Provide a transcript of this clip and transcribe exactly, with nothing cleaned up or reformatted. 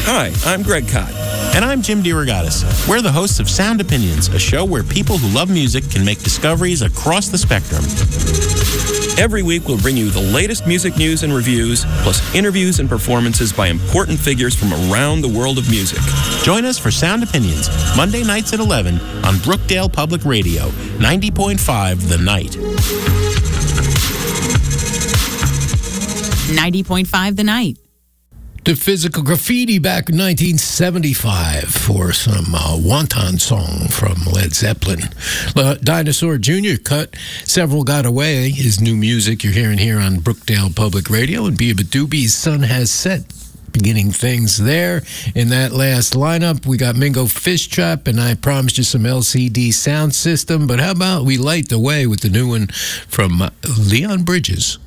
Hi, I'm Greg Kot. And I'm Jim DeRogatis. We're the hosts of Sound Opinions, a show where people who love music can make discoveries across the spectrum. Every week, we'll bring you the latest music news and reviews, plus interviews and performances by important figures from around the world of music. Join us for Sound Opinions, Monday nights at eleven on Brookdale Public Radio, ninety point five The Night. ninety point five The Night. To Physical Graffiti back in nineteen seventy-five for some uh, Wonton song from Led Zeppelin. Uh, Dinosaur Junior cut Several Got Away, his new music you're hearing here on Brookdale Public Radio, and Biba Doobies' Sun Has Set. Beginning things there. In that last lineup, we got Mingo Fish Trap, and I promised you some L C D Sound System, but how about we light the way with the new one from uh, Leon Bridges.